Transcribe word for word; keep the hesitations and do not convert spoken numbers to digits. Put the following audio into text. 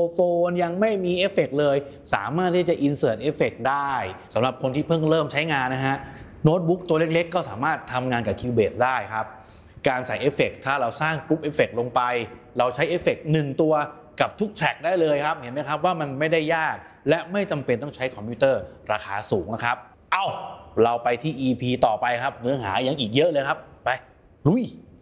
โฟนยังไม่มีเอฟเฟกต์เลยสามารถที่จะ insert เอฟเฟกต์ได้สำหรับคนที่เพิ่งเริ่มใช้งานนะฮะโน้ตบุ๊กตัวเล็กๆก็สามารถทำงานกับ Cubase ได้ครับการใส่เอฟเฟกต์ถ้าเราสร้างกรุ๊ปเอฟเฟกต์ลงไปเราใช้เอฟเฟกต์หนึ่งตัวกับทุกแทร็กได้เลยครับเห็นไหมครับว่ามันไม่ได้ยากและไม่จำเป็นต้องใช้คอมพิวเตอร์ราคาสูงนะครับเอาเราไปที่ อี พี ต่อไปครับเนื้อหายังอีกเยอะเลยครับไปลุย